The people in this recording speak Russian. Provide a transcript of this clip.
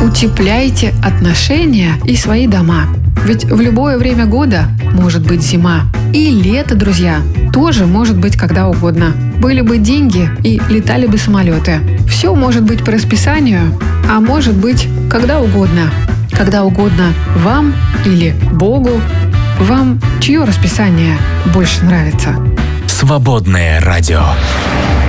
Утепляйте отношения и свои дома. Ведь в любое время года может быть зима. И лето, друзья, тоже может быть когда угодно. Были бы деньги и летали бы самолеты. Все может быть по расписанию, а может быть когда угодно. Когда угодно вам или Богу. Вам чье расписание больше нравится? Свободное радио.